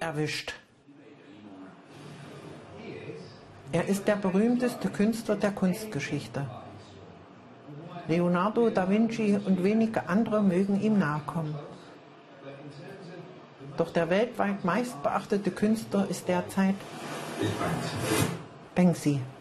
erwischt. Er ist der berühmteste Künstler der Kunstgeschichte. Leonardo da Vinci und wenige andere mögen ihm nahe kommen. Doch der weltweit meistbeachtete Künstler ist derzeit Banksy.